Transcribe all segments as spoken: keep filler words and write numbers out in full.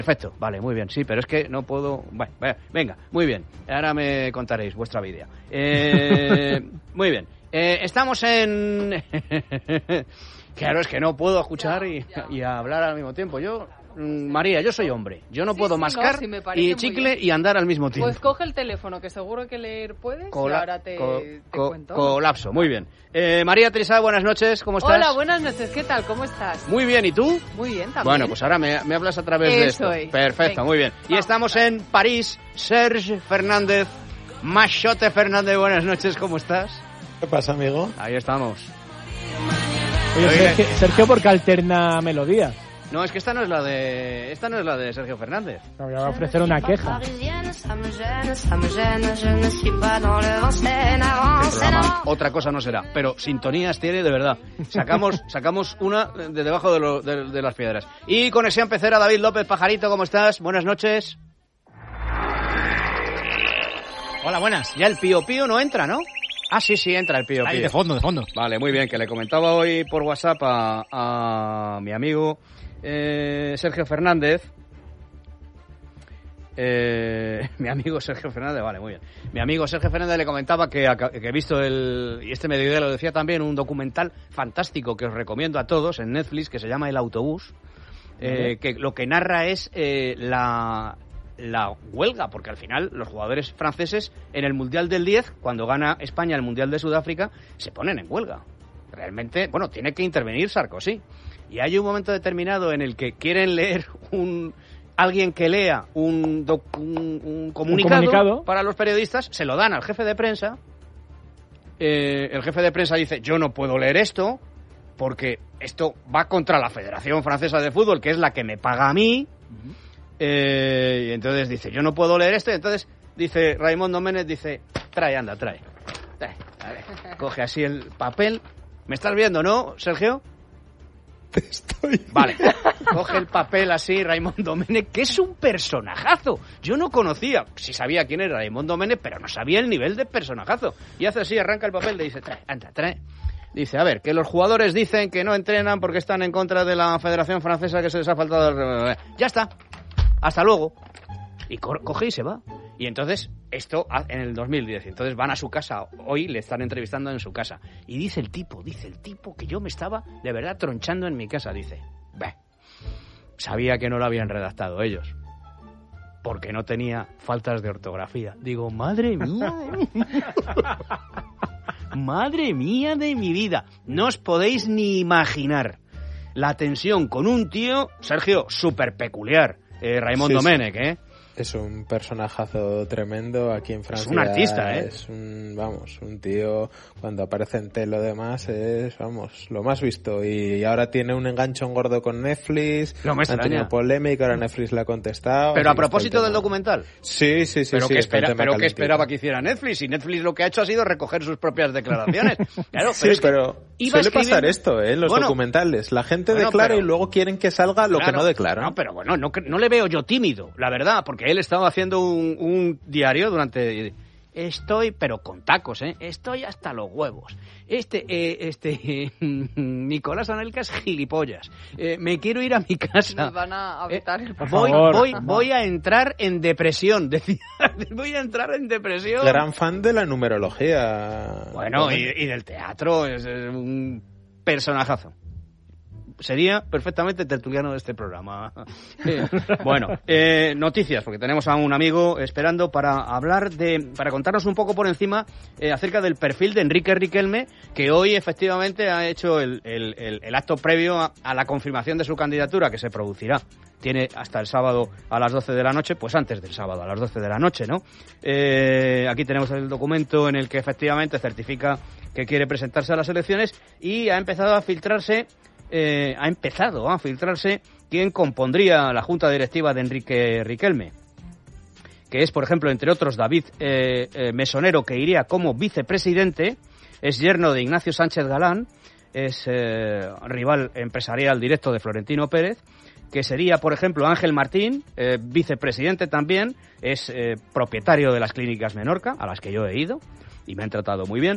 Perfecto, vale, muy bien, sí, pero es que no puedo... Bueno, venga, muy bien, ahora me contaréis vuestra vida. Eh, muy bien, eh, estamos en... Claro, es que no puedo escuchar y, y hablar al mismo tiempo. Yo, María, yo soy hombre, yo no sí, puedo sí, mascar no, si y chicle y andar al mismo tiempo. Pues coge el teléfono, que seguro que leer puedes, Cola- y ahora te, co- te co- cuento. Colapso, muy bien. Eh, María Teresa, buenas noches, ¿cómo estás? Hola, buenas noches, ¿qué tal? ¿Cómo estás? Muy bien, ¿y tú? Muy bien, también. Bueno, pues ahora me, me hablas a través de Eso esto. es. Perfecto, Venga, muy bien. Y vamos. estamos en París. Serge Fernández, Machote Fernández, buenas noches, ¿cómo estás? ¿Qué pasa, amigo? Ahí estamos. Oye, Sergio, Sergio, ¿por qué alterna melodía? No, es que esta no es la de esta no es la de Sergio Fernández. Me voy a ofrecer una queja. Programa, otra cosa no será, pero sintonías tiene de verdad. Sacamos sacamos una de debajo de, lo, de, de las piedras. Y conexión pecera, David López Pajarito, ¿cómo estás? Buenas noches. Hola, buenas. Ya el pío pío no entra, ¿no? Ah, sí, sí, entra el pío pío. Ahí, de fondo, de fondo. Vale, muy bien, que le comentaba hoy por WhatsApp a, a mi amigo eh, Sergio Fernández. Eh, mi amigo Sergio Fernández, vale, muy bien. Mi amigo Sergio Fernández le comentaba que, que he visto el, y este mediodía lo decía también, un documental fantástico que os recomiendo a todos en Netflix que se llama El Autobús, eh, que lo que narra es eh, la... la huelga, porque al final los jugadores franceses en el Mundial del diez, cuando gana España el Mundial de Sudáfrica, se ponen en huelga. Realmente, bueno, tiene que intervenir Sarkozy. Y hay un momento determinado en el que quieren leer un... alguien que lea un, doc, un, un, comunicado, un comunicado para los periodistas, se lo dan al jefe de prensa. Eh, el jefe de prensa dice, yo no puedo leer esto porque esto va contra la Federación Francesa de Fútbol, que es la que me paga a mí. Uh-huh. Eh, y entonces dice, yo no puedo leer esto. Y entonces dice Raymond Domenech, dice, trae, anda, trae. trae a ver. Coge así el papel. ¿Me estás viendo, no, Sergio? Te estoy... Vale. Coge el papel así, Raymond Domenech, que es un personajazo. Yo no conocía, sí sabía quién era Raymond Domenech, pero no sabía el nivel de personajazo. Y hace así, arranca el papel y dice, trae, anda, trae. Dice, a ver, que los jugadores dicen que no entrenan porque están en contra de la Federación Francesa, que se les ha faltado... Ya está. Hasta luego. Y co- coge y se va. Y entonces, esto en el dos mil diez. Entonces van a su casa. Hoy le están entrevistando en su casa. Y dice el tipo, dice el tipo que yo me estaba de verdad tronchando en mi casa. Dice, bah, sabía que no lo habían redactado ellos. Porque no tenía faltas de ortografía. Digo, madre mía. Madre mía de mi vida. No os podéis ni imaginar la tensión con un tío, Sergio, súper peculiar. Eh, Raymond sí, Domenech, ¿eh? Es un personajazo tremendo aquí en Francia. Es un artista, ¿eh? Es un, vamos, un tío, cuando aparece en tele lo demás, es, vamos, lo más visto. Y ahora tiene un enganchón gordo con Netflix. Lo me extraña. Ha tenido polémica, ahora Netflix le ha contestado. Pero a propósito del documental. Sí, sí, sí. Pero sí, que espera, pero que esperaba que hiciera Netflix. Y Netflix lo que ha hecho ha sido recoger sus propias declaraciones. Claro, pero sí, es pero iba suele pasar esto, ¿eh? En los bueno, documentales. La gente bueno, declara pero, y luego quieren que salga lo claro, que no declara. No, pero bueno, no, no le veo yo tímido, la verdad, porque él estaba haciendo un, un diario durante... Estoy, pero con tacos, ¿eh? Estoy hasta los huevos. Este, eh, este, Nicolás Anelka es gilipollas. Eh, me quiero ir a mi casa. Me van a vetar el... Eh, voy, voy, voy a entrar en depresión, decía. Voy a entrar en depresión. Gran fan de la numerología. Bueno, y, y del teatro, es, es un personajazo. Sería perfectamente tertuliano de este programa. Eh, bueno, eh, noticias, porque tenemos a un amigo esperando para hablar de, para contarnos un poco por encima eh, acerca del perfil de Enrique Riquelme, que hoy efectivamente ha hecho el, el, el, el acto previo a, a la confirmación de su candidatura, que se producirá. Tiene hasta el sábado a las doce de la noche, pues antes del sábado a las doce de la noche, ¿no? Eh, aquí tenemos el documento en el que efectivamente certifica que quiere presentarse a las elecciones y ha empezado a filtrarse Eh, ha empezado a filtrarse quién compondría la junta directiva de Enrique Riquelme, que es, por ejemplo, entre otros, David eh, eh, Mesonero, que iría como vicepresidente, es yerno de Ignacio Sánchez Galán, es eh, rival empresarial directo de Florentino Pérez, que sería, por ejemplo, Ángel Martín, eh, vicepresidente también, es eh, propietario de las clínicas Menorca, a las que yo he ido, y me han tratado muy bien.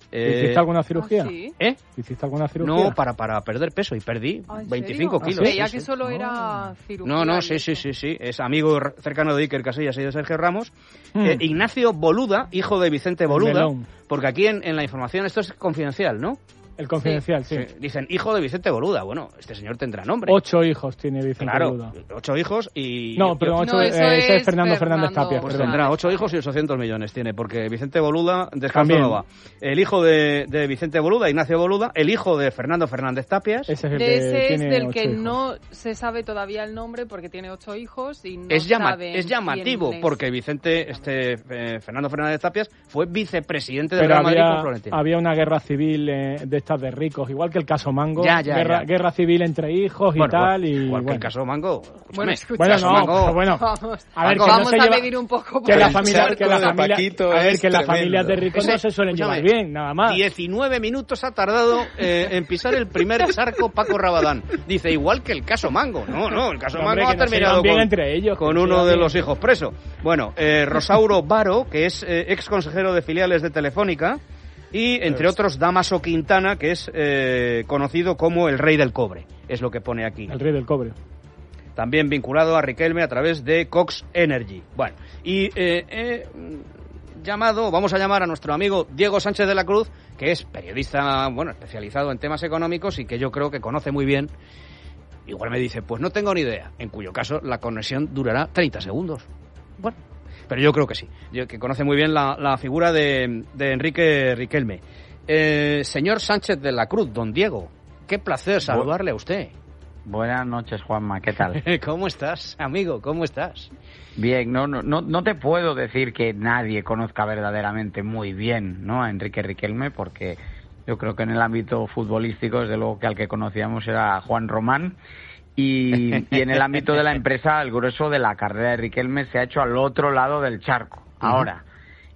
Eh, ¿Hiciste alguna cirugía? ¿Ah, sí? ¿Eh? ¿Hiciste alguna cirugía? No, para, para perder peso y perdí Ah, ¿en veinticinco serio? kilos. Creía sí, que sí. solo era cirugía. No, no, y sí, sí, eso. sí, sí. Es amigo r- cercano de Iker Casillas y de Sergio Ramos. Mm. Eh, Ignacio Boluda, hijo de Vicente El Boluda, melón. porque aquí en, en la información esto es confidencial, ¿no? El confidencial, sí. Sí, dicen hijo de Vicente Boluda. Bueno, este señor tendrá nombre. Ocho hijos tiene Vicente Claro, Boluda. ocho hijos y... No, pero ocho, No, eh, eso ese es es Fernando Fernando. Fernández Tapia. Pues perdón. tendrá ocho hijos y ochocientos millones tiene, porque Vicente Boluda descanso También. no va. El hijo de, de Vicente Boluda, Ignacio Boluda, el hijo de Fernando Fernández Tapias, Ese es el De que ese es tiene del ocho que hijos. no se sabe todavía el nombre porque tiene ocho hijos y no es, llama- saben es llamativo, quién es. porque Vicente, este eh, Fernando Fernández Tapias, fue vicepresidente del Pero Real Madrid había, con Florentino. había una guerra civil eh, de estas de ricos, igual que el caso Mango. Ya, ya, guerra, ya. guerra civil entre hijos y Bueno, tal. igual, y, igual que bueno. el caso Mango. Bueno, escúchame. escucha, Bueno, Caso no, Mango- pero bueno. Vamos, A ver, que vamos no se a lleva- medir un poco. Que la El familia, que la charco de familia, Paquito a ver, es que las tremendo. familias de ricos Ese- no se suelen escúchame, llevar bien, nada más. diecinueve minutos ha tardado eh, en pisar el primer charco Paco Rabadán. Dice, igual que el caso Mango. No, no, el caso Pero, hombre, Mango que ha no se terminado llevan bien con, entre ellos, que con no se uno llevan de bien. los hijos preso. Bueno, eh, Rosauro Baro, que es eh, ex consejero de filiales de Telefónica, y entre otros Damaso Quintana, que es eh, conocido como el rey del cobre, es lo que pone aquí. El rey del cobre. También vinculado a Riquelme a través de Cox Energy. Bueno, y eh, he llamado, vamos a llamar a nuestro amigo Diego Sánchez de la Cruz, que es periodista, bueno, especializado en temas económicos y que yo creo que conoce muy bien. Igual me dice, pues no tengo ni idea, en cuyo caso la conexión durará treinta segundos. Bueno, pero yo creo que sí, yo, que conoce muy bien la, la figura de, de Enrique Riquelme. Eh, señor Sánchez de la Cruz, don Diego, qué placer saludarle a usted. Buenas noches, Juanma, ¿qué tal? ¿Cómo estás, amigo? ¿Cómo estás? Bien, no, no, no, no te puedo decir que nadie conozca verdaderamente muy bien, ¿no?, a Enrique Riquelme, porque yo creo que en el ámbito futbolístico, desde luego que al que conocíamos era Juan Román, y, y en el ámbito de la empresa, el grueso de la carrera de Riquelme se ha hecho al otro lado del charco. Ahora,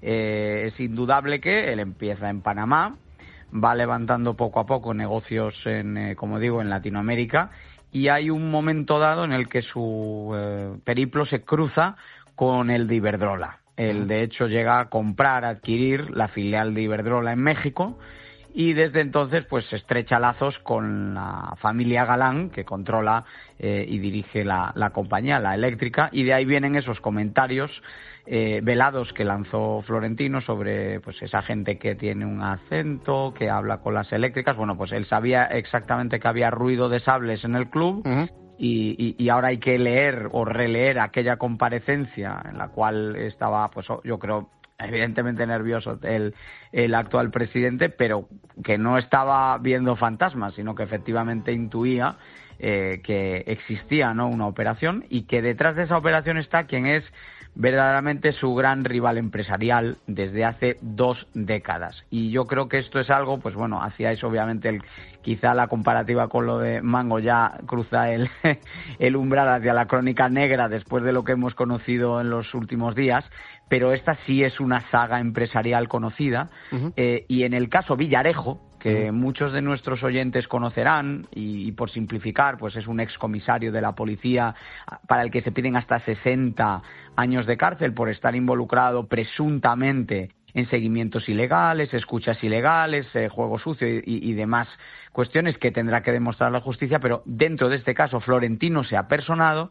eh, es indudable que él empieza en Panamá, va levantando poco a poco negocios, en, eh, como digo, en Latinoamérica, y hay un momento dado en el que su eh, periplo se cruza con el de Iberdrola. Él, de hecho, llega a comprar, a adquirir la filial de Iberdrola en México, y desde entonces pues se estrecha lazos con la familia Galán, que controla eh, y dirige la, la compañía, la eléctrica, y de ahí vienen esos comentarios eh, velados que lanzó Florentino sobre pues esa gente que tiene un acento, que habla con las eléctricas. Bueno, pues él sabía exactamente que había ruido de sables en el club. Uh-huh. Y, y, y ahora hay que leer o releer aquella comparecencia en la cual estaba, pues yo creo, evidentemente nervioso el, el actual presidente, pero que no estaba viendo fantasmas, sino que efectivamente intuía eh, que existía, ¿no?, una operación, y que detrás de esa operación está quien es verdaderamente su gran rival empresarial desde hace dos décadas. Y yo creo que esto es algo, pues bueno, hacíais obviamente el, quizá la comparativa con lo de Mango ya cruza el, el umbral hacia la crónica negra después de lo que hemos conocido en los últimos días, pero esta sí es una saga empresarial conocida. Uh-huh. eh, y en el caso Villarejo, que uh-huh. muchos de nuestros oyentes conocerán, y, y por simplificar, pues es un excomisario de la policía para el que se piden hasta sesenta años de cárcel por estar involucrado presuntamente en seguimientos ilegales, escuchas ilegales, eh, juego sucio y, y, y demás cuestiones que tendrá que demostrar la justicia, pero dentro de este caso Florentino se ha personado.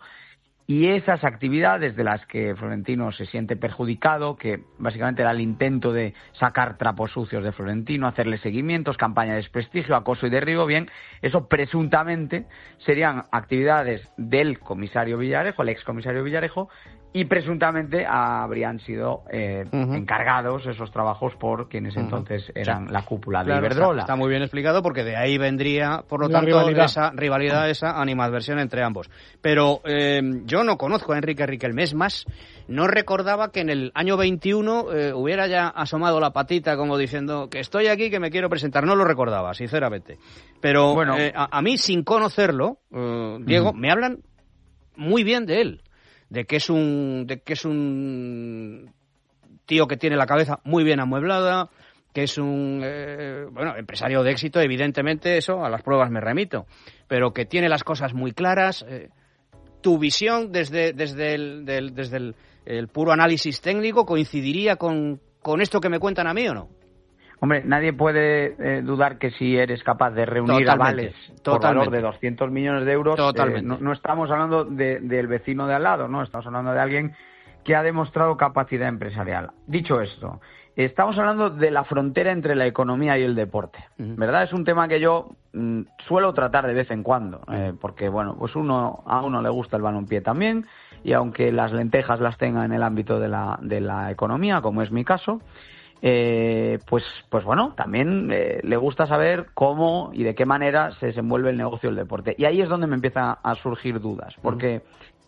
Y esas actividades de las que Florentino se siente perjudicado, que básicamente era el intento de sacar trapos sucios de Florentino, hacerle seguimientos, campaña de desprestigio, acoso y derribo, bien, eso presuntamente serían actividades del comisario Villarejo, el excomisario Villarejo, y presuntamente habrían sido eh, uh-huh. encargados esos trabajos por quienes uh-huh. entonces eran sí. la cúpula de claro, Iberdrola. Está, está muy bien explicado, porque de ahí vendría, por lo la tanto, rivalidad. esa rivalidad, esa animadversión entre ambos. Pero eh, yo no conozco a Enrique Riquelme, es más, no recordaba que en el año veintiuno eh, hubiera ya asomado la patita como diciendo que estoy aquí, que me quiero presentar. No lo recordaba, sinceramente. Pero bueno, eh, a, a mí, sin conocerlo, eh, Diego, uh-huh. me hablan muy bien de él. de que es un de que es un tío que tiene la cabeza muy bien amueblada, que es un eh, bueno, empresario de éxito, evidentemente, eso a las pruebas me remito, pero que tiene las cosas muy claras. Eh, tu visión desde desde el del, desde el, el puro análisis técnico coincidiría con con esto que me cuentan a mí, ¿o no? Hombre, nadie puede eh, dudar que si eres capaz de reunir Totalmente, avales por totalmente. valor de doscientos millones de euros, Totalmente. eh, no, no estamos hablando de, del vecino de al lado, no, estamos hablando de alguien que ha demostrado capacidad empresarial. Dicho esto, estamos hablando de la frontera entre la economía y el deporte, ¿verdad? Es un tema que yo mm, suelo tratar de vez en cuando, eh, porque, bueno, pues uno a uno le gusta el balompié también, y aunque las lentejas las tenga en el ámbito de la, de la economía, como es mi caso, eh, pues, pues bueno, también eh, le gusta saber cómo y de qué manera se desenvuelve el negocio del deporte. Y ahí es donde me empiezan a surgir dudas, porque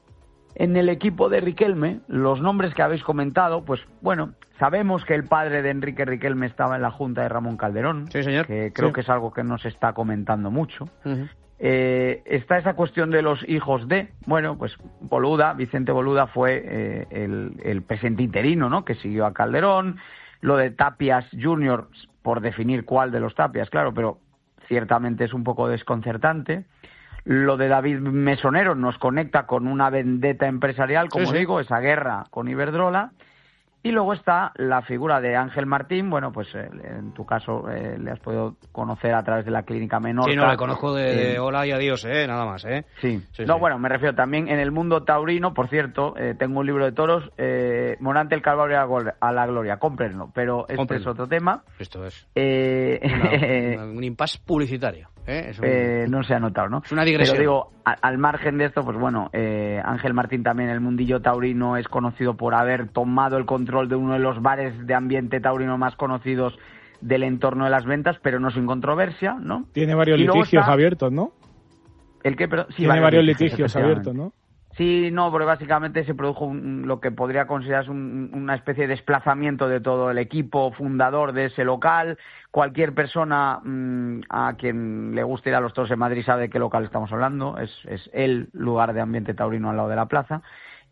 en el equipo de Riquelme, los nombres que habéis comentado, pues bueno, sabemos que el padre de Enrique Riquelme estaba en la junta de Ramón Calderón, Sí, señor. que creo Sí. que es algo que no se está comentando mucho. Uh-huh. Eh, está esa cuestión de los hijos de, bueno, pues Boluda, Vicente Boluda fue eh, el, el presidente interino, ¿no?, que siguió a Calderón. Lo de Tapias junior, por definir cuál de los Tapias, claro, pero ciertamente es un poco desconcertante. Lo de David Mesonero nos conecta con una vendetta empresarial, como Sí, sí. digo, esa guerra con Iberdrola. Y luego está la figura de Ángel Martín. Bueno, pues eh, en tu caso eh, le has podido conocer a través de la Clínica Menorca. Sí, no, le conozco de, de Eh, hola y adiós, ¿eh? Nada más, ¿eh? Sí. Sí, no, sí. bueno, me refiero también en el mundo taurino, por cierto, eh, tengo un libro de toros, eh, Morante el Calvario a la Gol- a la Gloria, cómprenlo, pero este Cómprenlo. es otro tema. Esto es Eh, una- una- un impasse publicitario, ¿eh? Es un- eh, no se ha notado, ¿no? Es una digresión. Pero digo, a- al margen de esto, pues bueno, eh, Ángel Martín también en el mundillo taurino es conocido por haber tomado el control de uno de los bares de ambiente taurino más conocidos del entorno de las ventas, pero no sin controversia, ¿no? Tiene varios Y luego litigios está- abiertos, ¿no? ¿El qué? Pero, sí, Tiene varios litigios efectivamente. abiertos, ¿no? Sí, no, porque básicamente se produjo un- lo que podría considerarse un- una especie de desplazamiento de todo el equipo fundador de ese local. Cualquier persona mm, a quien le guste ir a los toros en Madrid sabe de qué local estamos hablando. Es, es el lugar de ambiente taurino al lado de la plaza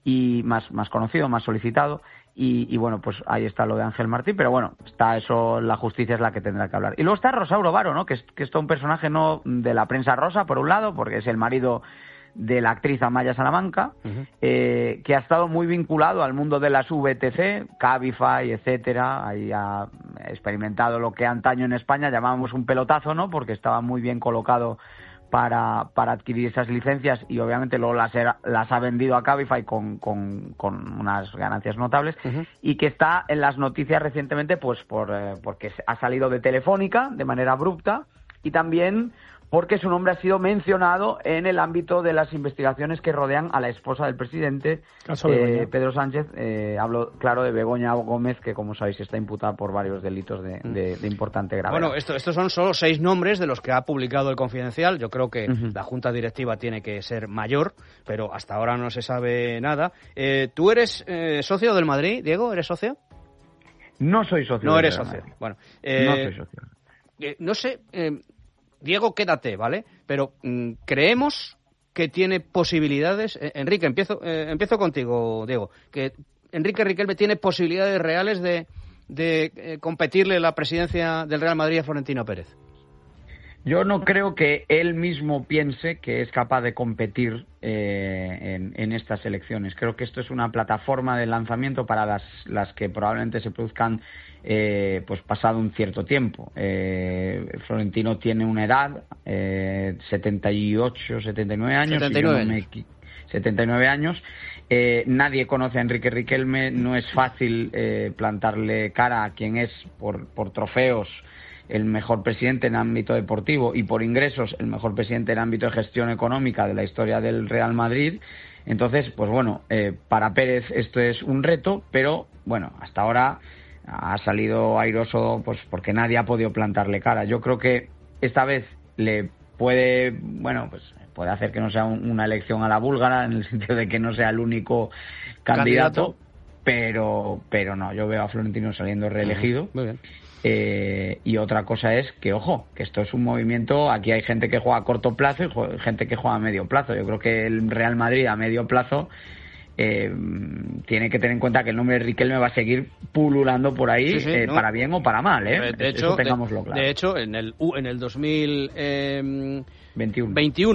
y más, más conocido, más solicitado. Y, y bueno, pues ahí está lo de Ángel Martín, pero bueno, está eso, la justicia es la que tendrá que hablar. Y luego está Rosauro Varo, ¿no? Que es, que es todo un personaje no de la prensa rosa, por un lado, porque es el marido de la actriz Amaya Salamanca, Ujú. eh, que ha estado muy vinculado al mundo de las V T C, Cabify, etcétera. Ahí ha experimentado lo que antaño en España llamábamos un pelotazo, ¿no? Porque estaba muy bien colocado para, para adquirir esas licencias y obviamente luego las, era- las ha vendido a Cabify con, con, con unas ganancias notables. Ujú. Y que está en las noticias recientemente pues por eh, porque ha salido de Telefónica de manera abrupta y también porque su nombre ha sido mencionado en el ámbito de las investigaciones que rodean a la esposa del presidente, Caso eh, Begoña. Pedro Sánchez. Eh, hablo, claro, de Begoña Gómez, que como sabéis está imputada por varios delitos de, de, de importante gravedad. Bueno, esto, estos son solo seis nombres de los que ha publicado el Confidencial. Yo creo que Ujú. la junta directiva tiene que ser mayor, pero hasta ahora no se sabe nada. Eh, ¿Tú eres eh, socio del Madrid, Diego? ¿Eres socio? No soy socio. No de eres Real socio. Madrid. Bueno, No eh, soy socio. eh, no sé, eh, Diego, quédate, ¿vale? Pero mm, creemos que tiene posibilidades. Eh, Enrique, empiezo, eh, empiezo contigo, Diego. Que Enrique Riquelme tiene posibilidades reales de, de eh, competirle la presidencia del Real Madrid a Florentino Pérez. Yo no creo que él mismo piense que es capaz de competir eh, en, en estas elecciones. Creo que esto es una plataforma de lanzamiento para las, las que probablemente se produzcan eh, pues pasado un cierto tiempo. Eh, Florentino tiene una edad, eh, setenta y ocho, setenta y nueve años. setenta y si yo nueve no me años. equi- setenta y nueve años. Eh, nadie conoce a Enrique Riquelme, no es fácil eh, plantarle cara a quien es por, por trofeos el mejor presidente en ámbito deportivo y por ingresos el mejor presidente en ámbito de gestión económica de la historia del Real Madrid. Entonces, pues bueno, eh, para Pérez esto es un reto, pero bueno, hasta ahora ha salido airoso pues porque nadie ha podido plantarle cara. Yo creo que esta vez le puede, bueno, pues puede hacer que no sea un- una elección a la búlgara en el sentido de que no sea el único candidato, Candidato. pero pero no, yo veo a Florentino saliendo reelegido. Muy bien. Eh, y otra cosa es que, ojo, que esto es un movimiento, aquí hay gente que juega a corto plazo y jo- gente que juega a medio plazo. Yo creo que el Real Madrid a medio plazo eh, tiene que tener en cuenta que el nombre de Riquelme va a seguir pululando por ahí, Sí, sí, eh, no. para bien o para mal, ¿eh? De, de Eso hecho, tengámoslo de, claro. de hecho, en el, U- en el dos mil veintiuno, veintiuno.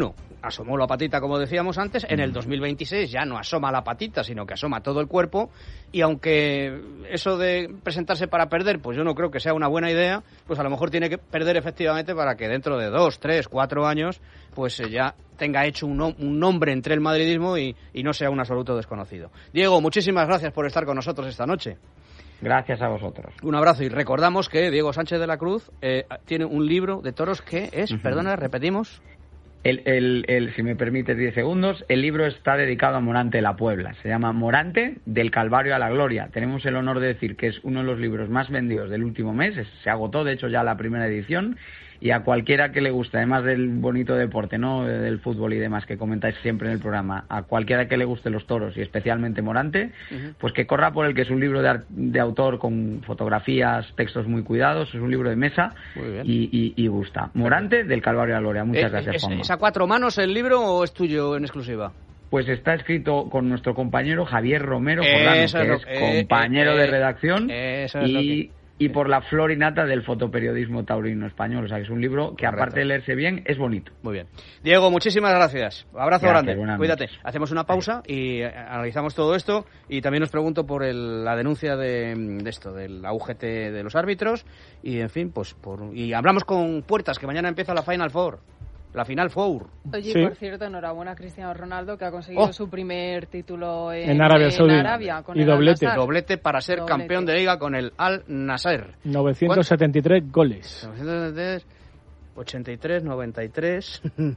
asomó la patita, como decíamos antes. En el dos mil veintiséis ya no asoma la patita, sino que asoma todo el cuerpo. Y aunque eso de presentarse para perder, pues yo no creo que sea una buena idea, pues a lo mejor tiene que perder efectivamente para que dentro de dos, tres, cuatro años, pues eh, ya tenga hecho un, no, un nombre entre el madridismo y, y no sea un absoluto desconocido. Diego, muchísimas gracias por estar con nosotros esta noche. Gracias a vosotros. Un abrazo y recordamos que Diego Sánchez de la Cruz eh, tiene un libro de toros que es, uh-huh. perdona, repetimos. El, el, el, si me permites diez segundos, el libro está dedicado a Morante de la Puebla. Se llama Morante, del Calvario a la Gloria. Tenemos el honor de decir que es uno de los libros más vendidos del último mes. Se agotó, de hecho, ya la primera edición. Y a cualquiera que le guste, además del bonito deporte, ¿no?, del fútbol y demás que comentáis siempre en el programa, a cualquiera que le guste los toros y especialmente Morante, uh-huh. pues que corra por el, que es un libro de, de autor con fotografías, textos muy cuidados, es un libro de mesa y, y, y gusta. Morante, del Calvario a la Gloria. Muchas ¿Es, gracias, es, Juanma. ¿Es a cuatro manos el libro o es tuyo en exclusiva? Pues está escrito con nuestro compañero Javier Romero Jordano, que es, lo, es compañero eh, eh, de redacción eso es y... lo que... y por la flor innata del fotoperiodismo taurino español. O sea, que es un libro que, correcto, aparte de leerse bien, es bonito. Muy bien. Diego, muchísimas gracias. Abrazo gracias, grande. Cuídate. Noches. Hacemos una pausa y analizamos todo esto. Y también os pregunto por el, la denuncia de, de esto, del A U G T de los árbitros. Y, en fin, pues... por y hablamos con Puertas, que mañana empieza la Final Four. La Final Four. Oye, sí. por cierto, enhorabuena a Cristiano Ronaldo, que ha conseguido oh. su primer título en, en Arabia Saudí. En Arabia, con y el doblete. Doblete para ser doblete. campeón de liga con el Al Nasser. novecientos setenta y tres goles. novecientos setenta y tres, ochenta y tres, noventa y tres.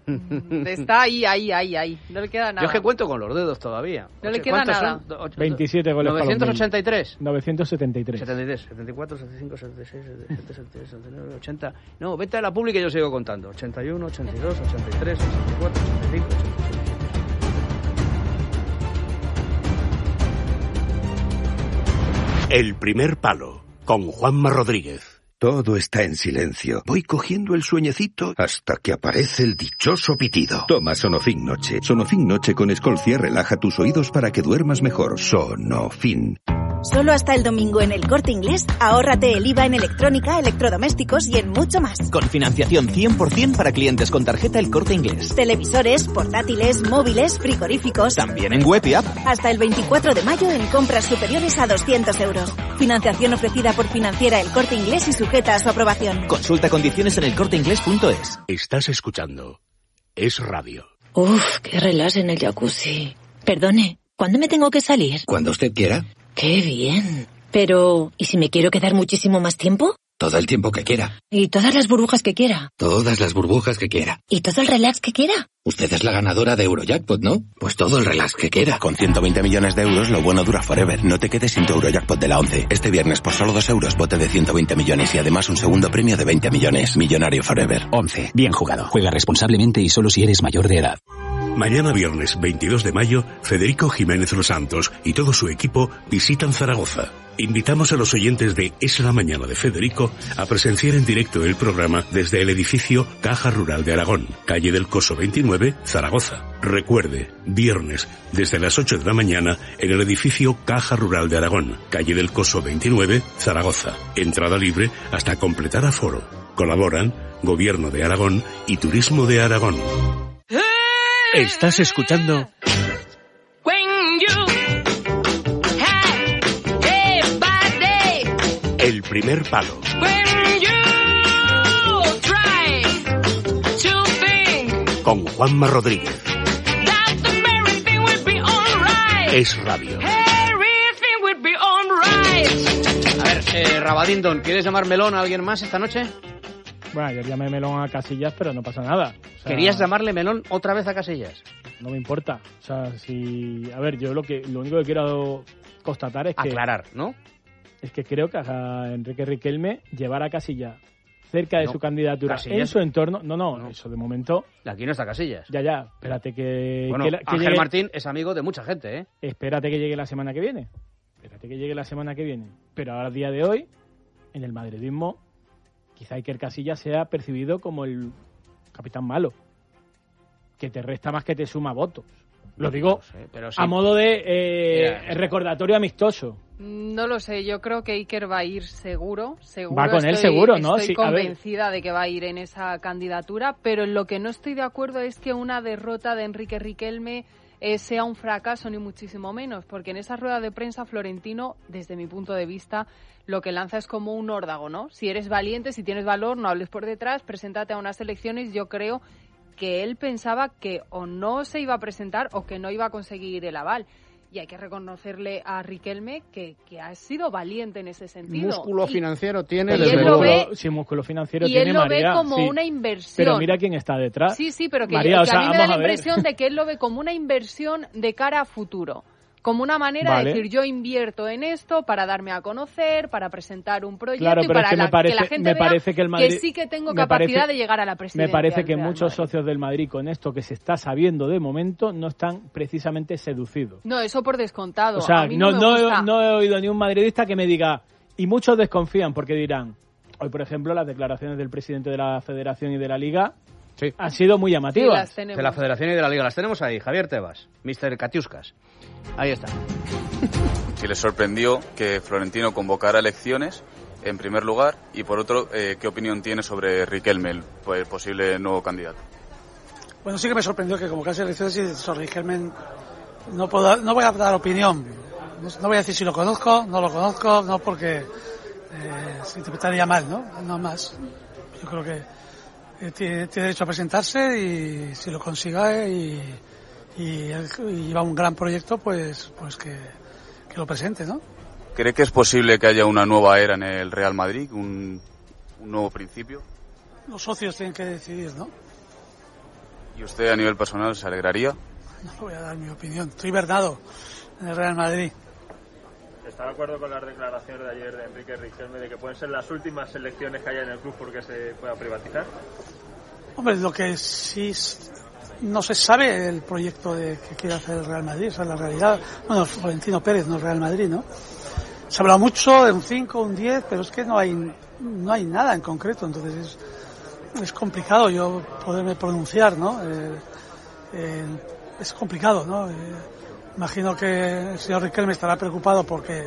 Está ahí, ahí, ahí, ahí. No le queda nada. Yo es que cuento con los dedos todavía. No le queda nada. Son? veintisiete goles. novecientos ochenta y tres. novecientos setenta y tres. setenta y tres, setenta y cuatro, setenta y cinco, setenta y seis, setenta y siete, setenta y ocho, setenta y nueve, ochenta. No, vete a la pública y yo sigo contando. ochenta y uno, ochenta y dos, ochenta y tres, ochenta y cuatro, ochenta y cinco, ochenta y seis. El primer palo, con Juanma Rodríguez. Todo está en silencio. Voy cogiendo el sueñecito hasta que aparece el dichoso pitido. Toma Sonofin Noche. Sonofin Noche con Escolcia relaja tus oídos para que duermas mejor. Sonofin. Solo hasta el domingo en El Corte Inglés, ahórrate el I V A en electrónica, electrodomésticos y en mucho más. Con financiación cien por ciento para clientes con tarjeta El Corte Inglés. Televisores, portátiles, móviles, frigoríficos. También en web y app. Hasta el veinticuatro de mayo en compras superiores a doscientos euros. Financiación ofrecida por Financiera El Corte Inglés y sujeta a su aprobación. Consulta condiciones en elcorteinglés punto es. Estás escuchando Es Radio. Uf, qué relax en el jacuzzi. Perdone, ¿cuándo me tengo que salir? Cuando usted quiera. ¡Qué bien! Pero, ¿y si me quiero quedar muchísimo más tiempo? Todo el tiempo que quiera. ¿Y todas las burbujas que quiera? Todas las burbujas que quiera. ¿Y todo el relax que quiera? Usted es la ganadora de Eurojackpot, ¿no? Pues todo el relax que quiera. Con ciento veinte millones de euros, lo bueno dura forever. No te quedes sin tu Eurojackpot de la once. Este viernes, por solo dos euros, bote de ciento veinte millones y además un segundo premio de veinte millones. Millonario forever. once. Bien jugado. Juega responsablemente y solo si eres mayor de edad. Mañana viernes veintidós de mayo, Federico Jiménez Los Santos y todo su equipo visitan Zaragoza. Invitamos a los oyentes de Es la Mañana de Federico a presenciar en directo el programa desde el edificio Caja Rural de Aragón, calle del Coso veintinueve, Zaragoza. Recuerde, viernes desde las ocho de la mañana en el edificio Caja Rural de Aragón, calle del Coso veintinueve, Zaragoza. Entrada libre hasta completar aforo. Colaboran Gobierno de Aragón y Turismo de Aragón. Estás escuchando El primer palo. Con Juanma Rodríguez. Es Radio. A ver, eh, Rabadindon, ¿quieres llamar melón a alguien más esta noche? Bueno, yo llamé melón a Casillas, pero no pasa nada. O sea, ¿querías llamarle melón otra vez a Casillas? No me importa. O sea, si... A ver, yo lo que lo único que quiero constatar es que... Aclarar, ¿no? Es que creo que a Enrique Riquelme llevar a Casillas cerca de no, su candidatura Casillas. En su entorno... No, no, no, eso de momento... Aquí no está Casillas. Ya, ya, espérate que... Bueno, que, la, que Ángel llegue... Martín es amigo de mucha gente, ¿eh? Espérate que llegue la semana que viene. Espérate que llegue la semana que viene. Pero ahora, a día de hoy, en el madridismo... Quizá Iker Casillas sea percibido como el capitán malo, que te resta más que te suma votos. Lo digo no sé, pero sí. a modo de eh, Mira, recordatorio amistoso. No lo sé, yo creo que Iker va a ir seguro. seguro va con estoy, él seguro, ¿no? Estoy Sí, a ver. convencida de que va a ir en esa candidatura, pero en lo que no estoy de acuerdo es que una derrota de Enrique Riquelme eh, sea un fracaso, ni muchísimo menos, porque en esa rueda de prensa Florentino, desde mi punto de vista, lo que lanza es como un órdago, ¿no? Si eres valiente, si tienes valor, no hables por detrás, preséntate a unas elecciones. Yo creo que él pensaba que o no se iba a presentar o que no iba a conseguir el aval. Y hay que reconocerle a Riquelme que, que ha sido valiente en ese sentido. Músculo y, financiero tiene. y desde él luego. lo ve, Sí, músculo financiero y tiene él lo María, ve como sí. una inversión. Pero mira quién está detrás. Sí, sí, pero que, María, que o sea, a mí me da vamos la a ver. impresión de que él lo ve como una inversión de cara a futuro. Como una manera Vale. de decir, yo invierto en esto para darme a conocer, para presentar un proyecto Claro, y pero para es que la, me parece, que la gente me vea parece que el Madrid, que sí que tengo me capacidad parece, de llegar a la presidencia. Me parece del que Real muchos Madrid. socios del Madrid con esto que se está sabiendo de momento no están precisamente seducidos. No, eso por descontado. O sea, a mí no, no, me no, gusta. he, no he oído ni un madridista que me diga, y muchos desconfían porque dirán, hoy por ejemplo las declaraciones del presidente de la Federación y de la Liga sí. han sido muy llamativas. Sí, las tenemos. De la Federación y de la Liga. Las tenemos ahí. Javier Tebas, mister Katiuskas. Ahí está. Si les sorprendió que Florentino convocara elecciones, en primer lugar, y por otro, eh, ¿qué opinión tiene sobre Riquelme, el, el posible nuevo candidato? Bueno, sí que me sorprendió que convocase elecciones y sobre Riquelme no, puedo, no voy a dar opinión. No, no voy a decir si lo conozco, no lo conozco, no porque eh, se interpretaría mal, ¿no? No más. Yo creo que eh, tiene, tiene derecho a presentarse y si lo consiga y, y, y lleva un gran proyecto, pues, pues que, que lo presente, ¿no? ¿Cree que es posible que haya una nueva era en el Real Madrid, un, un nuevo principio? Los socios tienen que decidir, ¿no? ¿Y usted a nivel personal se alegraría? No voy a dar mi opinión. Estoy verdado en el Real Madrid. ¿Está de acuerdo con las declaraciones de ayer de Enrique Riquelme de que pueden ser las últimas elecciones que haya en el club porque se pueda privatizar? Hombre, lo que sí no se sabe el proyecto de que quiere hacer el Real Madrid, esa es la realidad. Bueno, Florentino Pérez, no el Real Madrid, ¿no? Se ha hablado mucho de un cinco, un diez, pero es que no hay no hay nada en concreto, entonces es, es complicado yo poderme pronunciar, ¿no? Eh, eh, es complicado, ¿no? Eh, imagino que el señor Riquelme estará preocupado porque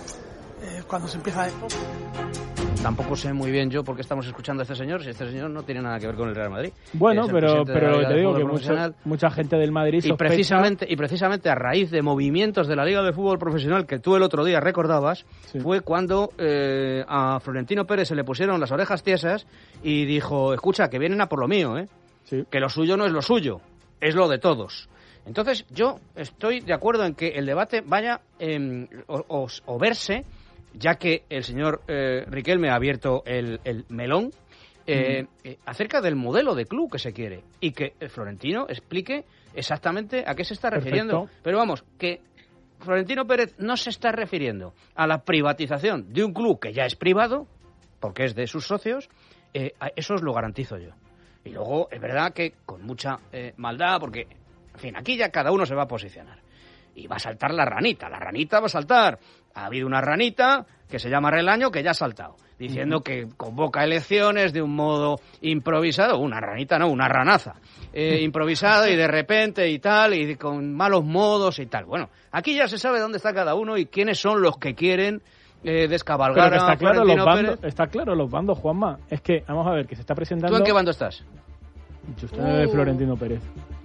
eh, cuando se empieza esto... Tampoco sé muy bien yo por qué estamos escuchando a este señor, si este señor no tiene nada que ver con el Real Madrid. Bueno, pero, pero te digo que mucho, mucha, mucha gente del Madrid y sospecha... precisamente y precisamente a raíz de movimientos de la Liga de Fútbol Profesional que tú el otro día recordabas, sí. fue cuando eh, a Florentino Pérez se le pusieron las orejas tiesas y dijo, escucha, que vienen a por lo mío, ¿eh? Sí. Que lo suyo no es lo suyo, es lo de todos. Entonces yo estoy de acuerdo en que el debate vaya eh, o, o, o verse, ya que el señor eh, Riquelme ha abierto el, el melón, eh, mm. eh, acerca del modelo de club que se quiere y que el Florentino explique exactamente a qué se está refiriendo. Perfecto. Pero vamos, que Florentino Pérez no se está refiriendo a la privatización de un club que ya es privado, porque es de sus socios, eh, eso os lo garantizo yo. Y luego es verdad que con mucha eh, maldad, porque, en fin, aquí ya cada uno se va a posicionar. Y va a saltar la ranita, la ranita va a saltar. Ha habido una ranita que se llama Relaño que ya ha saltado, diciendo uh-huh. que convoca elecciones de un modo improvisado. Una ranita, no, una ranaza. Eh, improvisado y de repente y tal, y con malos modos y tal. Bueno, aquí ya se sabe dónde está cada uno y quiénes son los que quieren eh, descabalgar Pero que está a claro Florentino los bandos, Pérez. Está claro los bandos, Juanma. Es que, vamos a ver, que se está presentando... ¿Tú en qué bando estás? Yo estoy en el de Florentino Pérez.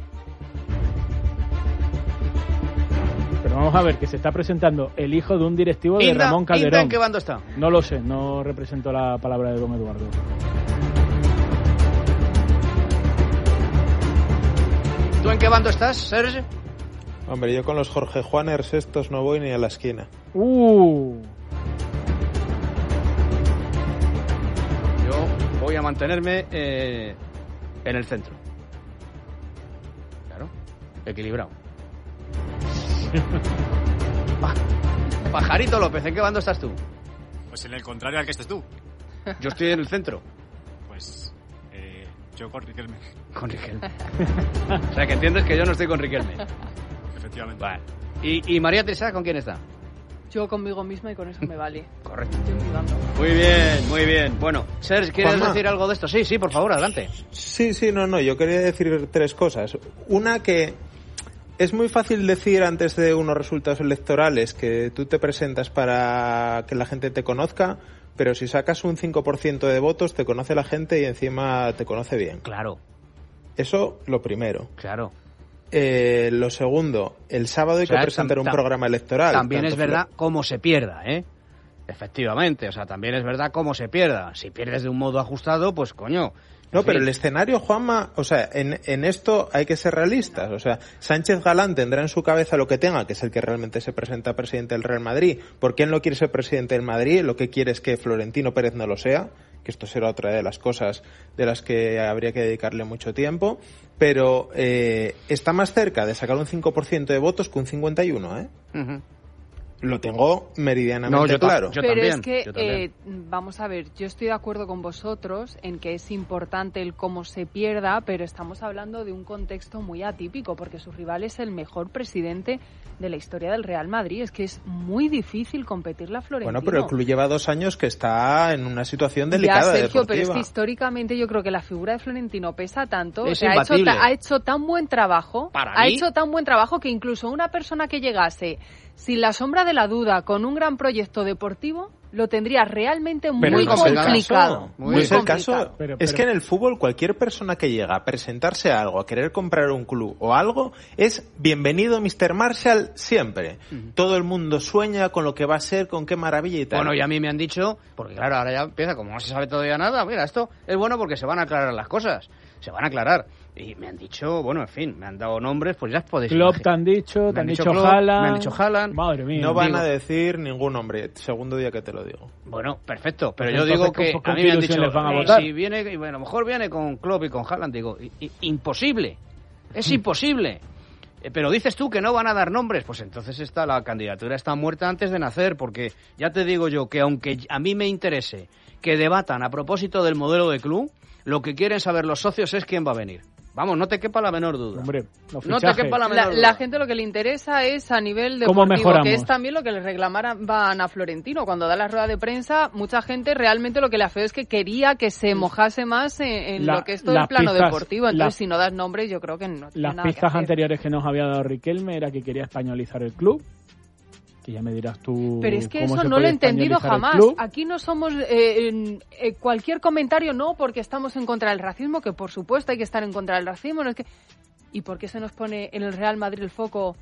Pero vamos a ver, que se está presentando el hijo de un directivo de Inda, Ramón Calderón. Inda, ¿en qué bando está? No lo sé, no represento la palabra de don Eduardo. ¿Tú en qué bando estás, Serge? Hombre, yo con los Jorge Juaners estos no voy ni a la esquina. Uh. Yo voy a mantenerme eh, en el centro. Claro, equilibrado. Pajarito López, ¿en qué bando estás tú? Pues en el contrario al que estés tú. Yo estoy en el centro. Pues eh, yo con Riquelme. Con Riquelme. O sea, que entiendes que yo no estoy con Riquelme. Efectivamente. Vale. ¿Y, y María Teresa con quién está? Yo conmigo misma y con eso me vale. Correcto. Muy bien, muy bien. Bueno, Serge, ¿quieres Juanma. decir algo de esto? Sí, sí, por favor, adelante. Sí, sí, no, no. Yo quería decir tres cosas. Una, que es muy fácil decir antes de unos resultados electorales que tú te presentas para que la gente te conozca, pero si sacas un cinco por ciento de votos te conoce la gente y encima te conoce bien. Claro. Eso lo primero. Claro. Eh, lo segundo, el sábado hay o sea, que presentar un programa electoral. También es verdad cómo se pierda, ¿eh? Efectivamente, o sea, también es verdad cómo se pierda. Si pierdes de un modo ajustado, pues coño... No, pero el escenario, Juanma, o sea, en, en esto hay que ser realistas. O sea, Sánchez Galán tendrá en su cabeza lo que tenga, que es el que realmente se presenta presidente del Real Madrid. ¿Por qué él no quiere ser presidente del Madrid? Lo que quiere es que Florentino Pérez no lo sea, que esto será otra de las cosas de las que habría que dedicarle mucho tiempo. Pero eh, está más cerca de sacar un cinco por ciento de votos que un cincuenta y uno, ¿eh? Uh-huh. Lo tengo meridianamente no, yo claro. Yo Pero también, es que, yo también. eh, vamos a ver, yo estoy de acuerdo con vosotros en que es importante el cómo se pierda, pero estamos hablando de un contexto muy atípico, porque su rival es el mejor presidente de la historia del Real Madrid. Es que es muy difícil competirle a Florentino. Bueno, pero el club lleva dos años que está en una situación delicada. Ya, Sergio, deportiva. Pero es que históricamente yo creo que la figura de Florentino pesa tanto, es o sea, ha, hecho ta- ha hecho tan buen trabajo, Para ha mí, hecho tan buen trabajo que incluso una persona que llegase sin la sombra de la duda, con un gran proyecto deportivo, lo tendría realmente muy pero complicado. Muy es el caso. Pero, pero, es que en el fútbol cualquier persona que llega a presentarse a algo, a querer comprar un club o algo, es bienvenido mister Marshall siempre. Uh-huh. Todo el mundo sueña con lo que va a ser, con qué maravilla y tal. Bueno, y a mí me han dicho, porque claro, ahora ya empieza, como no se sabe todavía nada, mira, esto es bueno porque se van a aclarar las cosas. Se van a aclarar. Y me han dicho, bueno, en fin, me han dado nombres, pues ya podéis Klopp te han dicho, te han dicho Haaland. Me han dicho Haaland. Madre mía. No van digo, a decir ningún nombre, segundo día que te lo digo. Bueno, perfecto, pero pues yo digo que ¿con, con a mí me han dicho, les van a votar? Si viene, y bueno, a lo mejor viene con Klopp y con Haaland, digo, i, i, imposible, es imposible. Eh, pero dices tú que no van a dar nombres, pues entonces está la candidatura está muerta antes de nacer, porque ya te digo yo que aunque a mí me interese que debatan a propósito del modelo de club, lo que quieren saber los socios es quién va a venir. Vamos, no te quepa la menor duda. Hombre, no te quepa la menor la, duda. La gente lo que le interesa es a nivel deportivo, que es también lo que le reclamaban a Florentino. Cuando da la rueda de prensa, mucha gente realmente lo que le afeó es que quería que se mojase más en, en la, lo que es todo el plano pistas, deportivo. Entonces, la, si no das nombres, yo creo que no tiene Las nada pistas que anteriores que nos había dado Riquelme era que quería españolizar el club. Que ya me dirás tú. Pero es que cómo eso se no lo he entendido jamás. Club. Aquí no somos eh, en, eh, cualquier comentario, no porque estamos en contra del racismo, que por supuesto hay que estar en contra del racismo. No es que ¿y por qué se nos pone en el Real Madrid el foco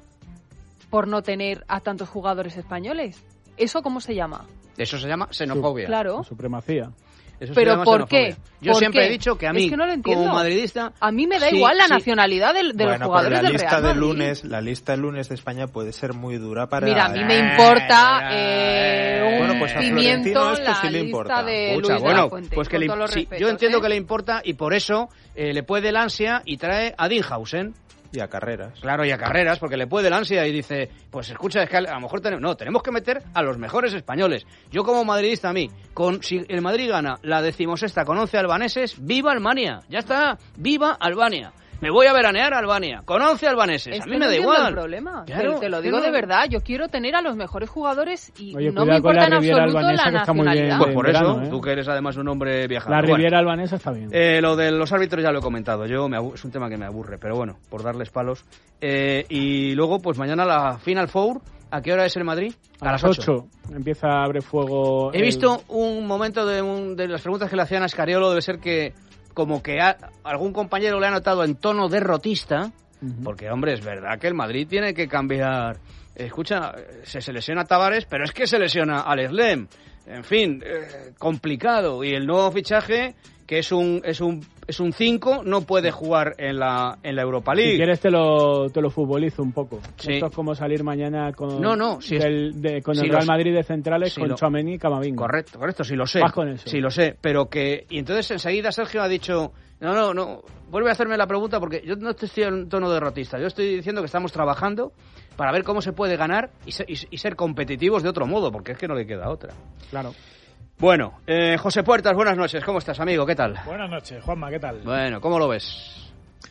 por no tener a tantos jugadores españoles? ¿Eso cómo se llama? Eso se llama xenofobia. Claro. Supremacía. Eso ¿Pero por qué? Yo ¿Por siempre qué? he dicho que a mí, es que no lo como madridista... A mí me da sí, igual la sí. nacionalidad de, de bueno, los jugadores pero la del lista Real de Madrid. lunes, la lista de lunes de España puede ser muy dura para... Mira, a mí me importa eh, un bueno, pues a pimiento esto la sí le lista importa. de Pucha, Luis bueno, de la Fuente. pues que le, sí, respetos, yo entiendo ¿eh? que le importa y por eso eh, le puede el ansia y trae a Dinhausen. Y a Carreras. Claro, y a Carreras, porque le puede el ansia y dice, pues escucha, es que a lo mejor tenemos, no, tenemos que meter a los mejores españoles. Yo como madridista, a mí, con si el Madrid gana la decimosexta con once albaneses, ¡viva Albania! Ya está, ¡viva Albania! Me voy a veranear a Albania, con once albaneses, Es a mí que me no da entiendo igual. el problema. Claro, te, te lo que digo no. de verdad, yo quiero tener a los mejores jugadores y Oye, no me cuidado con importa la en Riviera absoluto albanesa, la que está muy bien. nacionalidad. Pues por verano, eso, ¿eh? tú que eres además un hombre viajado. La Bueno, Riviera albanesa está bien. Eh, lo de los árbitros ya lo he comentado, yo me abu- es un tema que me aburre, pero bueno, por darles palos. Eh, y luego, pues mañana la Final Four, ¿a qué hora es el Madrid? A, a las ocho. Empieza a abrir fuego. He el... visto un momento de, un, de las preguntas que le hacían a Scariolo, debe ser que como que a, algún compañero le ha notado en tono derrotista, uh-huh. Porque hombre, es verdad que el Madrid tiene que cambiar. Escucha, se, se lesiona Tavares, pero es que se lesiona al Slem. En fin, eh, complicado. Y el nuevo fichaje, que es un es un es un cinco, no puede jugar en la en la Europa League. Si quieres te lo te lo futbolizo un poco. Sí. Esto es como salir mañana con no, no, si del, es, de, con si el Real los, Madrid de centrales, si con lo, Tchouaméni y Camavinga. Correcto, correcto, sí lo sé. Vas con eso. Sí lo sé, pero que... Y entonces enseguida Sergio ha dicho, no, no, no, vuelve a hacerme la pregunta porque yo no estoy en tono derrotista, yo estoy diciendo que estamos trabajando para ver cómo se puede ganar y ser, y, y ser competitivos de otro modo, porque es que no le queda otra. Claro. Bueno, eh, José Puertas, buenas noches, ¿cómo estás, amigo? ¿Qué tal? Buenas noches, Juanma, ¿qué tal? Bueno, ¿cómo lo ves?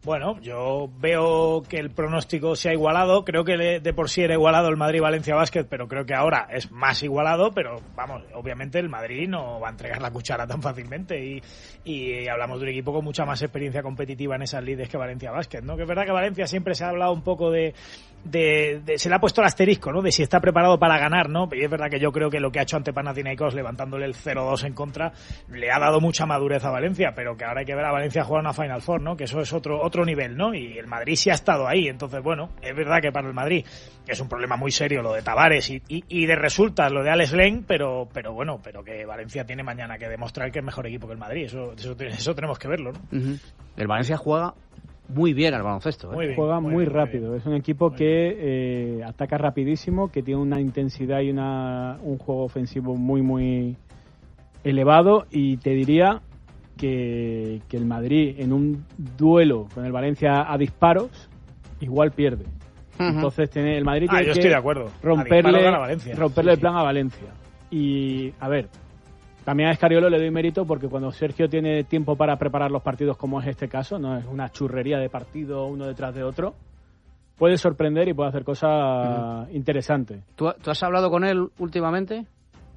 Bueno, yo veo que el pronóstico se ha igualado. Creo que de por sí era igualado el Madrid-Valencia Basket, pero creo que ahora es más igualado. Pero vamos, obviamente el Madrid no va a entregar la cuchara tan fácilmente. Y, y hablamos de un equipo con mucha más experiencia competitiva en esas lides que Valencia Basket, ¿no? Que es verdad que Valencia siempre se ha hablado un poco de, de, de se le ha puesto el asterisco, ¿no? De si está preparado para ganar, ¿no? Y es verdad que yo creo que lo que ha hecho ante Panathinaikos, levantándole el cero dos en contra, le ha dado mucha madurez a Valencia. Pero que ahora hay que ver a Valencia jugar una Final Four, ¿no? Que eso es otro otro otro nivel, ¿no? Y el Madrid sí ha estado ahí, entonces bueno, es verdad que para el Madrid es un problema muy serio lo de Tavares y, y, y de resultas lo de Alex Len, pero pero bueno, pero que Valencia tiene mañana que demostrar que es mejor equipo que el Madrid, eso eso, eso tenemos que verlo, ¿no? Uh-huh. El Valencia juega muy bien al baloncesto, ¿eh? Muy bien, juega muy, muy bien, rápido, muy es un equipo muy que eh, ataca rapidísimo, que tiene una intensidad y una un juego ofensivo muy muy elevado, y te diría Que, que el Madrid en un duelo con el Valencia a disparos igual pierde. Uh-huh. Entonces tiene, el Madrid ah, tiene yo que estoy de acuerdo. romperle, Valencia. romperle sí, el plan sí. a Valencia. Y a ver, también a Escariolo le doy mérito porque cuando Sergio tiene tiempo para preparar los partidos, como es este caso, no es una churrería de partido uno detrás de otro, puede sorprender y puede hacer cosas uh-huh. interesantes. ¿Tú, ¿Tú has hablado con él últimamente?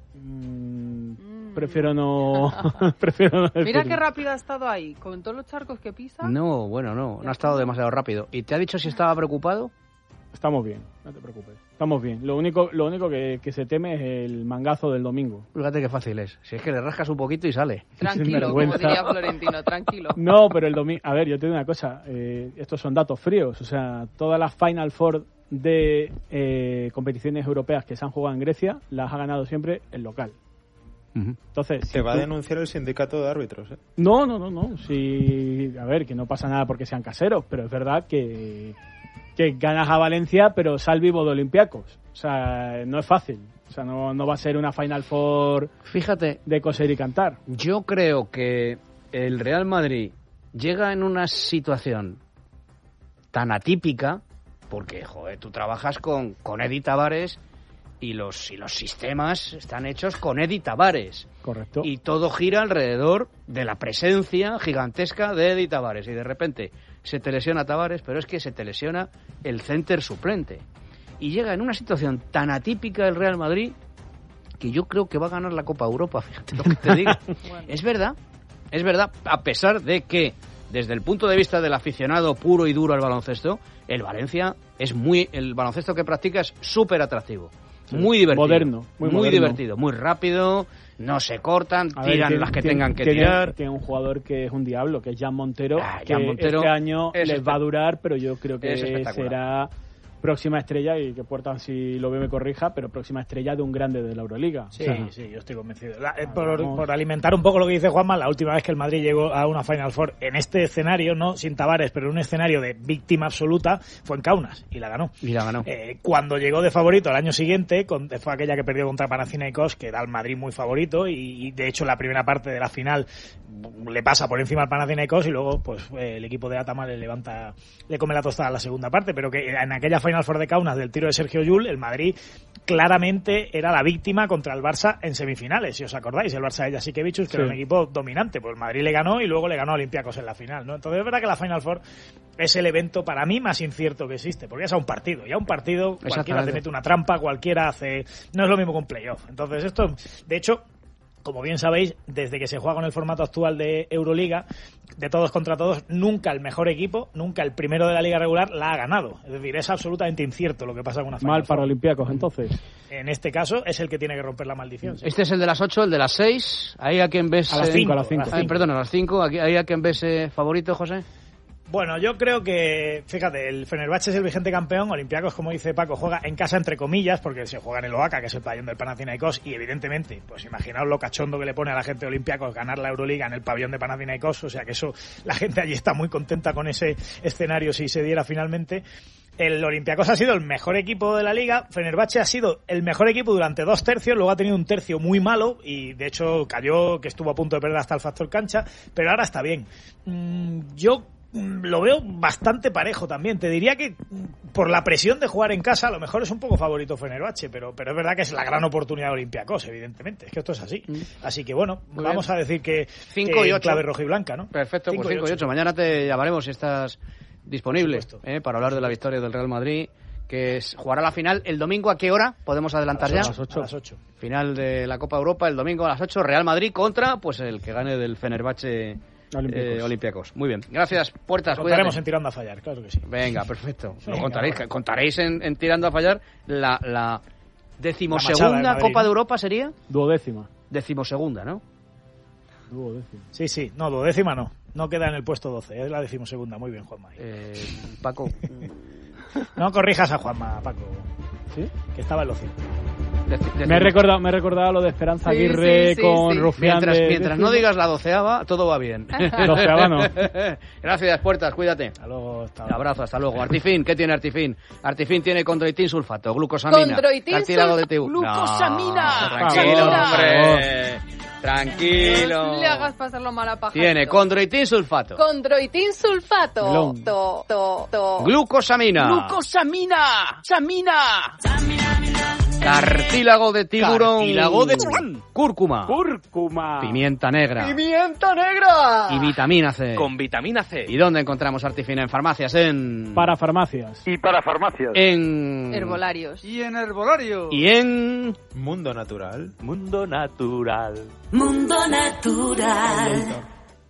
Mm, prefiero no prefiero no Mira qué rápido ha estado ahí, con todos los charcos que pisa. No, bueno, no, no ha estado demasiado rápido. ¿Y te ha dicho si estaba preocupado? Estamos bien, no te preocupes. Estamos bien. Lo único lo único que, que se teme es el mangazo del domingo. Fíjate qué fácil es. Si es que le rascas un poquito y sale. Tranquilo, como diría Florentino, tranquilo. No, pero el domingo... A ver, yo te digo una cosa. Eh, estos son datos fríos. O sea, todas las Final Four de eh, competiciones europeas que se han jugado en Grecia las ha ganado siempre el local. Entonces, te si va tú... a denunciar el sindicato de árbitros, ¿eh? No, no, no, no. Sí, a ver, que no pasa nada porque sean caseros, pero es verdad que, que ganas a Valencia, pero sal vivo de Olympiacos. O sea, no es fácil. O sea, no, no va a ser una Final Four. Fíjate, de coser y cantar. Yo creo que el Real Madrid llega en una situación tan atípica porque, joder, tú trabajas con, con Edi Tavares. Y los, y los sistemas están hechos con Edi Tavares. Correcto. Y todo gira alrededor de la presencia gigantesca de Edi Tavares. Y de repente se te lesiona Tavares, pero es que se te lesiona el center suplente. Y llega en una situación tan atípica el Real Madrid que yo creo que va a ganar la Copa Europa, fíjate lo que te digo. Bueno. Es verdad, es verdad, a pesar de que desde el punto de vista del aficionado puro y duro al baloncesto, el Valencia es muy, el baloncesto que practica es súper atractivo. Sí, muy divertido. Moderno. Muy, muy moderno. divertido, muy rápido, no se cortan, a tiran ver, las que tiene, tengan que tiene, tirar. Tiene un jugador que es un diablo, que es Jan Montero, ah, que Jan Montero este año les espe- va a durar, pero yo creo que será próxima estrella, y que Puerta, si lo ve, me corrija, pero próxima estrella de un grande de la Euroliga. Sí, o sea, sí, yo estoy convencido. La, eh, por, por alimentar un poco lo que dice Juanma, la última vez que el Madrid llegó a una Final Four en este escenario, no sin Tavares, pero en un escenario de víctima absoluta, fue en Kaunas, y la ganó. Y la ganó. Eh, cuando llegó de favorito el año siguiente, con, fue aquella que perdió contra Panathinaikos, que da al Madrid muy favorito, y, y de hecho la primera parte de la final le pasa por encima al Panathinaikos, y luego pues eh, el equipo de Atama le levanta, le come la tostada a la segunda parte, pero que en aquella Final Four de Kaunas del tiro de Sergio Llull, el Madrid claramente era la víctima contra el Barça en semifinales, si os acordáis, el Barça de Jasikevičius, que sí. era un equipo dominante, pues el Madrid le ganó y luego le ganó a Olympiacos en la final, ¿no? Entonces es verdad que la Final Four es el evento para mí más incierto que existe, porque ya es a un partido, ya un partido cualquiera te mete una trampa, cualquiera hace, no es lo mismo que un playoff. Entonces esto, de hecho, como bien sabéis, desde que se juega con el formato actual de Euroliga, de todos contra todos, nunca el mejor equipo, nunca el primero de la liga regular la ha ganado. Es decir, es absolutamente incierto lo que pasa con una Final Mal para Four. Olympiacos, entonces. En este caso, es el que tiene que romper la maldición. ¿Sí? Este es el de las ocho, el de las seis. Ahí a quien ves... A las cinco, eh, a las cinco. Ay, perdón, a las cinco. Ahí a quien ves eh, favorito, José. Bueno, yo creo que, fíjate, el Fenerbahce es el vigente campeón, Olympiacos, como dice Paco, juega en casa entre comillas, porque se juega en el Oaca, que es el pabellón del Panathinaikos, y evidentemente, pues imaginaos lo cachondo que le pone a la gente de Olympiacos ganar la Euroliga en el pabellón de Panathinaikos, o sea que eso, la gente allí está muy contenta con ese escenario si se diera finalmente. El Olympiacos ha sido el mejor equipo de la liga, Fenerbahce ha sido el mejor equipo durante dos tercios, luego ha tenido un tercio muy malo y de hecho cayó, que estuvo a punto de perder hasta el factor cancha, pero ahora está bien. Mm, yo lo veo bastante parejo también. Te diría que por la presión de jugar en casa a lo mejor es un poco favorito Fenerbahce, pero, pero es verdad que es la gran oportunidad de Olympiacos, evidentemente. Es que esto es así. Así que bueno, Muy vamos bien. a decir que cinco y ocho. clave roja y blanca, ¿no? Perfecto, Cinco pues y cinco y ocho. ocho. Mañana te llamaremos si estás disponible eh, para hablar de la victoria del Real Madrid, que es, jugará la final el domingo. ¿A qué hora? ¿Podemos adelantar ya? A las ocho. A las ocho. Final de la Copa Europa el domingo a las ocho. Real Madrid contra pues el que gane del Fenerbahce eh, Olympiacos. Muy bien. Gracias, Puertas. Contaremos Cuídate. en Tirando a Fallar, claro que sí. Venga, perfecto. Lo Venga, contaréis, bueno. contaréis en, en Tirando a Fallar la, la decimosegunda La machada del Madrid, Copa ¿no? de Europa sería. Duodécima. Decimosegunda, ¿no? Duodécima. Sí, sí. No, duodécima no. No queda en el puesto doce. Es la decimosegunda. Muy bien, Juanma. Eh, Paco. No corrijas a Juanma, Paco. ¿Sí? Que estaba en lo cierto. Me he recordado, me he recordado lo de Esperanza Sí, Aguirre sí, sí, con sí. Rufián. Mientras, de- mientras de- no digas la doceava, todo va bien. Doceava no. Gracias, Puertas, cuídate. Hasta luego. Hasta Un abrazo, hasta luego. Artifin, ¿qué tiene Artifin? Artifin tiene condroitin sulfato, glucosamina, Condroitin cartílago de sulfa- tiburón. glucosamina. Tranquilo, Samina. hombre. Tranquilo. No le hagas pasarlo mal a pajarito. Tiene condroitin sulfato, Condroitin sulfato. Melón. To, to, to. glucosamina, Glucosamina. Samina. cartílago de tiburón, Cartílago de cúrcuma, Cúrcuma. pimienta negra Pimienta negra. y vitamina C. Con vitamina C. ¿Y dónde encontramos Artifin? En farmacias, en... Para farmacias. Y para farmacias. En... Herbolarios. Y en herbolario. Y en... Mundo Natural. Mundo natural. Mundo natural.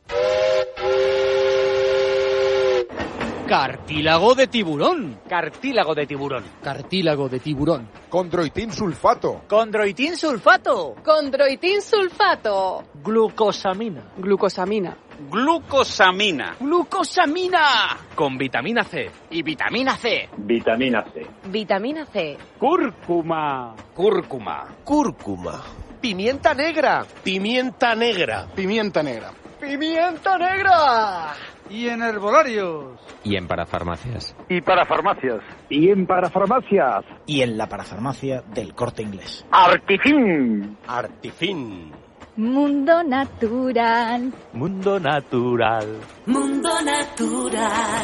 Cartílago de tiburón. Cartílago de tiburón. Cartílago de tiburón. Condroitin sulfato. Condroitin sulfato. Condroitin sulfato. Glucosamina. Glucosamina. Glucosamina. Glucosamina. Con vitamina C. Y vitamina C. Vitamina C. Vitamina C. Cúrcuma. Cúrcuma. Cúrcuma. Pimienta negra. Pimienta negra. Pimienta negra. Pimienta negra. Y en herbolarios. Y en parafarmacias. Y para farmacias. Y en parafarmacias. Y en la parafarmacia del Corte Inglés. Artifin. Artifin. Mundo natural. Mundo natural. Mundo natural.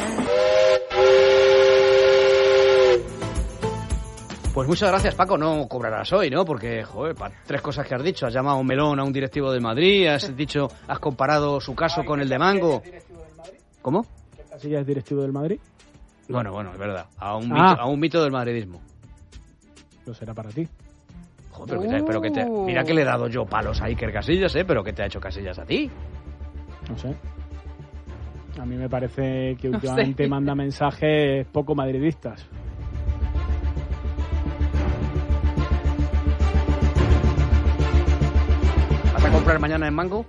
Pues muchas gracias, Paco. No cobrarás hoy, ¿no? Porque, joder, para tres cosas que has dicho. Has llamado melón a un directivo del Madrid, has dicho, has comparado su caso con el de Mango. ¿Cómo? ¿Casilla es directivo del Madrid? Bueno, bueno, es verdad. A un, Ah. mito, a un mito del madridismo. Lo será para ti. Joder, pero que te, pero que te- mira que le he dado yo palos a Iker Casillas, ¿eh? Pero que te ha hecho Casillas a ti. No sé. A mí me parece que No últimamente sé. manda mensajes poco madridistas. ¿Vas a comprar mañana en Mango?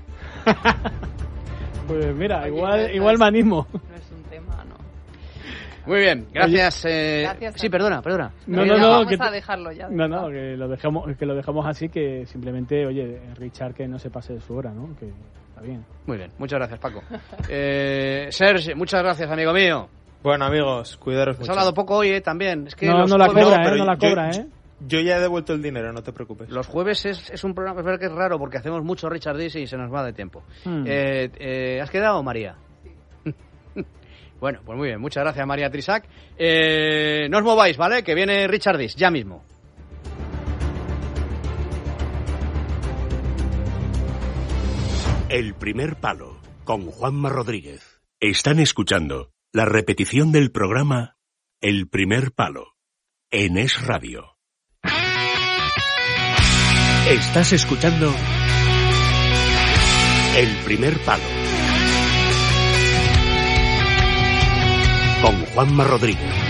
Pues mira, Oye, igual, no igual es- me animo. No es un tema, ¿no? Muy bien, gracias. eh, Gracias a sí, ti. perdona, perdona. No, Ya no, no. vamos que a te- dejarlo ya. No, no, que lo dejamos, que lo dejamos así, que simplemente, oye, Richard que no se pase de su hora, ¿no? Que está bien. Muy bien, muchas gracias, Paco. Eh, Serge, muchas gracias, amigo mío. Bueno, amigos, cuidaros Has mucho. hablado poco hoy, ¿eh? También. Es que No, los no la jueves- cobra, pero ¿eh? No la yo- cobra, ¿eh? Yo ya he devuelto el dinero, no te preocupes. Los jueves es, es un programa, es verdad que es raro porque hacemos mucho Richard Dis y se nos va de tiempo. Hmm. Eh, eh, ¿Has quedado, María? Bueno, pues muy bien, muchas gracias, María Trisac. Eh, no os mováis, ¿vale? Que viene Richard Dis, ya mismo. El primer palo, con Juanma Rodríguez. Están escuchando la repetición del programa El primer palo, en Es Radio. Estás escuchando El primer palo, con Juanma Rodríguez.